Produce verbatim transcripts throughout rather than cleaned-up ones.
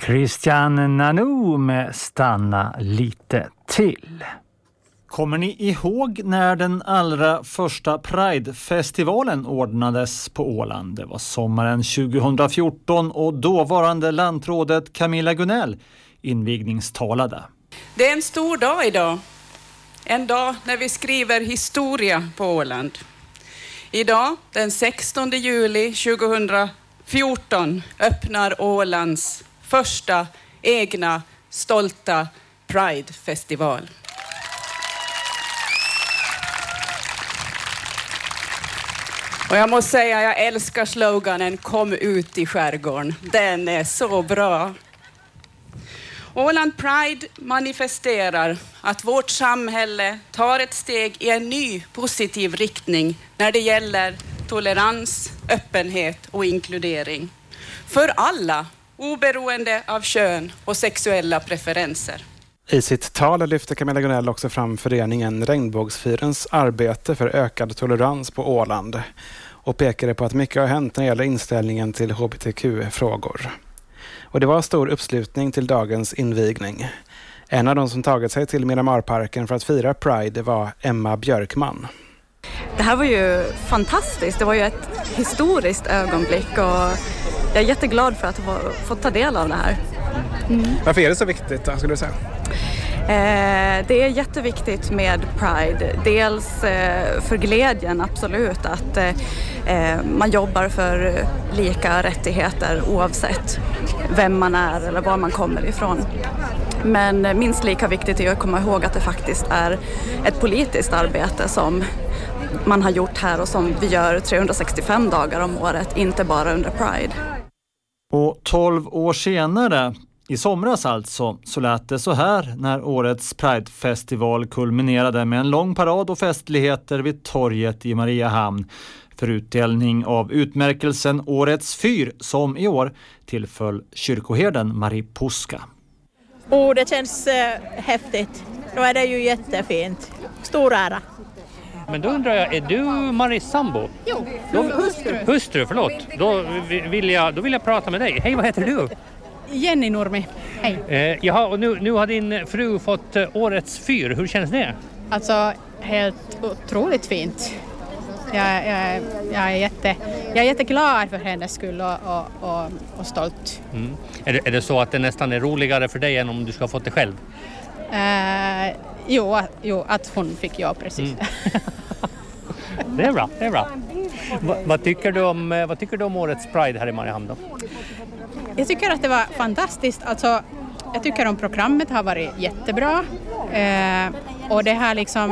Christian Nanu med Stanna lite till. Kommer ni ihåg när den allra första Pride-festivalen ordnades på Åland? Det var sommaren tjugohundrafjorton och dåvarande lantrådet Camilla Gunnell invigningstalade. Det är en stor dag idag. En dag när vi skriver historia på Åland. Idag, den sextonde juli tjugohundrafjorton, öppnar Ålands första egna stolta Pride-festival. Och jag måste säga, jag älskar sloganen "Kom ut i skärgården". Den är så bra. Åland Pride manifesterar att vårt samhälle tar ett steg i en ny positiv riktning när det gäller tolerans, öppenhet och inkludering. För alla, oberoende av kön och sexuella preferenser. I sitt tal lyfter Camilla Gunnell också fram föreningen Regnbågsfyrens arbete för ökad tolerans på Åland och pekade på att mycket har hänt när det gäller inställningen till H B T Q-frågor. Och det var stor uppslutning till dagens invigning. En av de som tagit sig till Miramarparken för att fira Pride var Emma Björkman. Det här var ju fantastiskt. Det var ju ett historiskt ögonblick och jag är jätteglad för att ha fått ta del av det här. Mm. Varför är det så viktigt, skulle du säga? Eh, det är jätteviktigt med Pride. Dels eh, för glädjen, absolut, att eh, man jobbar för lika rättigheter oavsett vem man är eller var man kommer ifrån. Men minst lika viktigt är att komma ihåg att det faktiskt är ett politiskt arbete som man har gjort här och som vi gör trehundrasextiofem dagar om året, inte bara under Pride. Och tolv år senare, i somras alltså, så lät det så här när årets Pride-festival kulminerade med en lång parad och festligheter vid torget i Mariehamn för utdelning av utmärkelsen Årets fyr som i år tillföll kyrkoherden Marie Puska. Oh, det känns äh, häftigt. Då är det ju jättefint. Stor ära. Men då undrar jag, är du Maries sambo? Jo, då, hustru. Hustru, förlåt. Då vill, jag, då vill jag prata med dig. Hej, vad heter du? Jenny Nurmi. Hej. Eh, jaha, och nu, nu har din fru fått eh, Årets fyr. Hur känns det? Alltså, helt otroligt fint. Jag, jag, jag, är, jätte, jag är jätteglad för hennes skull och, och, och, och stolt. Mm. Är, det, är det så att det nästan är roligare för dig än om du ska ha fått det själv? Eh, jo, jo, att hon fick jag precis. Mm. Det är bra, det är bra. Va, vad, tycker du om, vad tycker du om årets Pride här i Mariehamn då? Jag tycker att det var fantastiskt. Alltså, jag tycker om programmet har varit jättebra. Eh, och det här liksom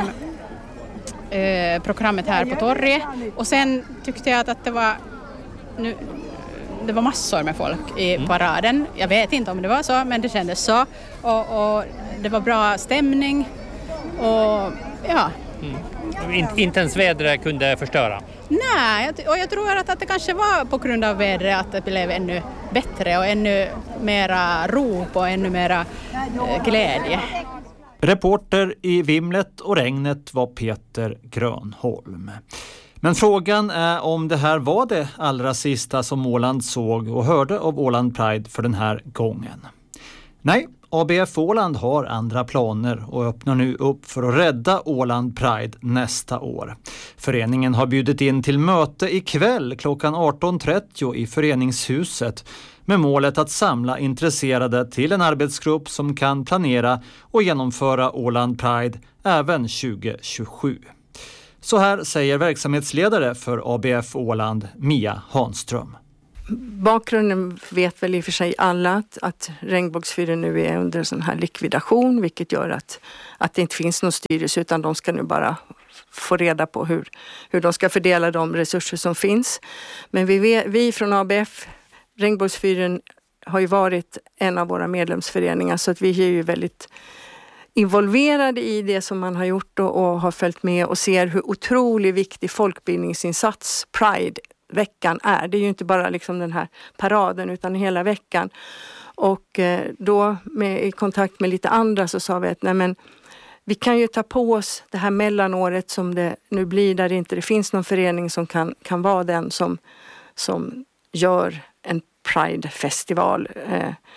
eh, programmet här på torget. Och sen tyckte jag att det var nu, det var massor med folk i paraden. Jag vet inte om det var så, men det kändes så. Och, och det var bra stämning. Och ja. Mm. Inte ens vädret kunde förstöra? Nej, och jag tror att, att det kanske var på grund av vädret att det blev ännu bättre och ännu mera rop och ännu mera eh, glädje. Reporter i vimlet och regnet var Peter Grönholm. Men frågan är om det här var det allra sista som Åland såg och hörde av Åland Pride för den här gången. Nej, A B F Åland har andra planer och öppnar nu upp för att rädda Åland Pride nästa år. Föreningen har bjudit in till möte ikväll klockan arton trettio i föreningshuset med målet att samla intresserade till en arbetsgrupp som kan planera och genomföra Åland Pride även tjugo tjugosju. Så här säger verksamhetsledare för A B F Åland, Mia Hanström. Bakgrunden vet väl i och för sig alla att, att Regnbågsfyren nu är under sån här likvidation, vilket gör att, att det inte finns någon styrelse utan de ska nu bara få reda på hur, hur de ska fördela de resurser som finns. Men vi, vi från A B F, Regnbågsfyren har ju varit en av våra medlemsföreningar så att vi är ju väldigt involverade i det som man har gjort och, och har följt med och ser hur otroligt viktig folkbildningsinsats Pride veckan är. Det är ju inte bara liksom den här paraden utan hela veckan. Och eh, då med, i kontakt med lite andra så sa vi att nej men vi kan ju ta på oss det här mellanåret som det nu blir där det inte det finns någon förening som kan, kan vara den som, som gör en Pride-festival. Eh,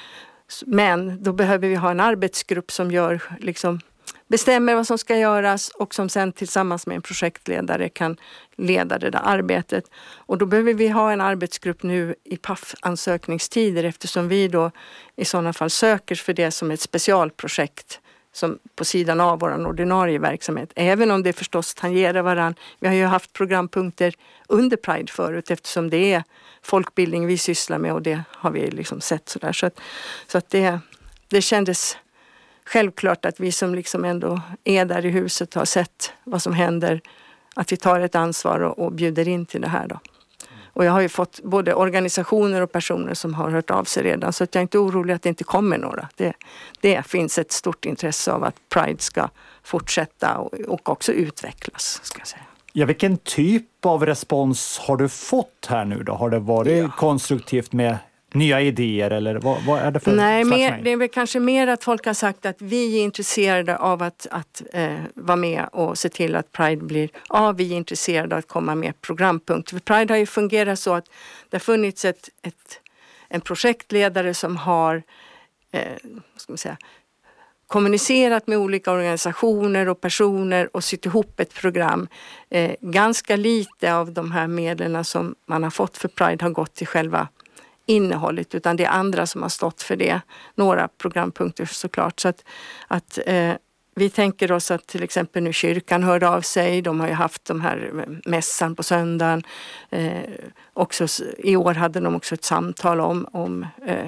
Men då behöver vi ha en arbetsgrupp som gör, liksom, bestämmer vad som ska göras och som sen tillsammans med en projektledare kan leda det där arbetet. Och då behöver vi ha en arbetsgrupp nu i P A F-ansökningstider eftersom vi då i sådana fall söker för det som ett specialprojekt som på sidan av vår ordinarie verksamhet. Även om det förstås tangerar varann. Vi har ju haft programpunkter under Pride förut eftersom det är folkbildning vi sysslar med och det har vi liksom sett sådär. Så att, så att det, det kändes självklart att vi som liksom ändå är där i huset och har sett vad som händer, att vi tar ett ansvar och, och bjuder in till det här då. Och jag har ju fått både organisationer och personer som har hört av sig redan så att jag är inte orolig att det inte kommer några. Det, det finns ett stort intresse av att Pride ska fortsätta och, och också utvecklas, ska jag säga. Ja, vilken typ av respons har du fått här nu då? Har det varit ja. konstruktivt med nya idéer eller vad, vad är det för Nej, slags mer, det är väl kanske mer att folk har sagt att vi är intresserade av att, att eh, vara med och se till att Pride blir, ja vi är intresserade av att komma med programpunkt. För Pride har ju fungerat så att det har funnits ett, ett, en projektledare som har eh, vad ska man säga, kommunicerat med olika organisationer och personer och sytt ihop ett program. Eh, ganska lite av de här medlen som man har fått för Pride har gått till själva innehållet utan det är andra som har stått för det. Några programpunkter såklart. Så att, att eh, vi tänker oss att till exempel nu kyrkan hörde av sig. De har ju haft de här mässan på söndagen. Eh, också, i år hade de också ett samtal om, om eh,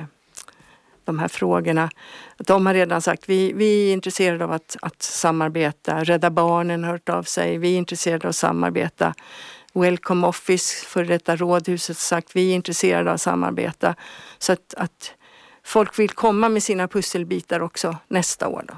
de här frågorna. De har redan sagt vi, vi är intresserade av att, att samarbeta. Rädda Barnen har hört av sig. Vi är intresserade av att samarbeta. Welcome Office för detta rådhuset sagt vi är intresserade av att samarbeta så att, att folk vill komma med sina pusselbitar också nästa år då.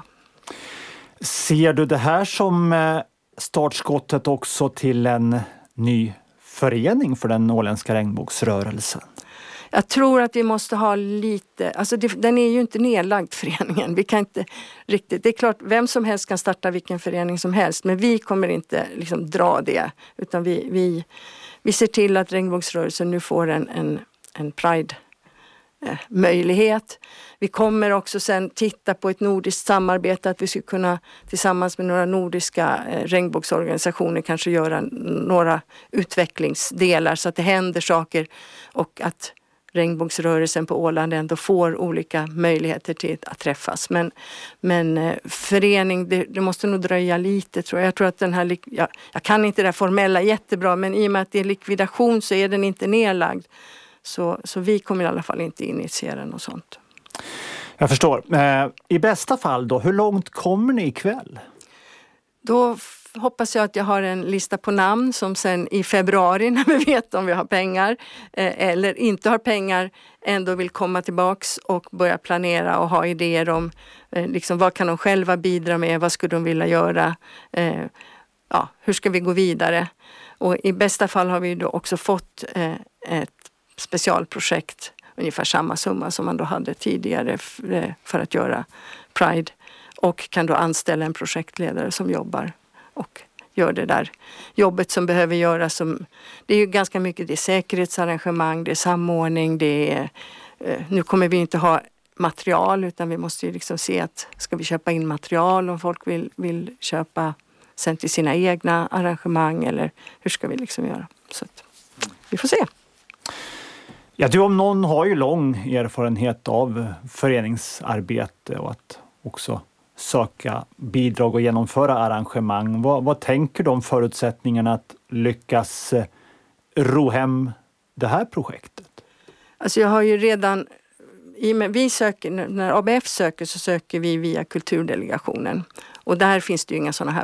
Ser du det här som startskottet också till en ny förening för den åländska regnbågsrörelsen? Jag tror att vi måste ha lite, alltså det, den är ju inte nedlagd föreningen. Vi kan inte riktigt, det är klart vem som helst kan starta vilken förening som helst. Men vi kommer inte liksom dra det. Utan vi, vi, vi ser till att regnbågsrörelsen nu får en, en, en Pride eh, möjlighet. Vi kommer också sen titta på ett nordiskt samarbete. Att vi ska kunna tillsammans med några nordiska eh, regnbågsorganisationer kanske göra några utvecklingsdelar. Så att det händer saker och att regnbågsrörelsen på Åland ändå får olika möjligheter till att träffas. Men, men eh, förening, det, det måste nog dröja lite tror jag. Jag tror att den här, jag, jag kan inte det formella jättebra men i och med att det är likvidation så är den inte nedlagd. Så, så vi kommer i alla fall inte initiera något sånt. Jag förstår. Eh, I bästa fall då, hur långt kommer ni ikväll? Då hoppas jag att jag har en lista på namn som sen i februari när vi vet om vi har pengar eh, eller inte har pengar ändå vill komma tillbaks och börja planera och ha idéer om eh, liksom, vad kan de själva bidra med, vad skulle de vilja göra, eh, ja, hur ska vi gå vidare. Och i bästa fall har vi då också fått eh, ett specialprojekt, ungefär samma summa som man då hade tidigare för, för att göra Pride och kan då anställa en projektledare som jobbar och gör det där jobbet som behöver göras. Som, det är ju ganska mycket, det är säkerhetsarrangemang, det är samordning, det är, eh, nu kommer vi inte ha material utan vi måste ju liksom se att ska vi köpa in material om folk vill, vill köpa sen till sina egna arrangemang eller hur ska vi liksom göra. Så att, vi får se. Ja, du om någon har ju lång erfarenhet av föreningsarbete och att också söka bidrag och genomföra arrangemang. Vad, vad tänker du om förutsättningarna att lyckas ro hem det här projektet? Alltså jag har ju redan, i med, vi söker, när A B F söker så söker vi via kulturdelegationen. Och där finns det ju inga sådana här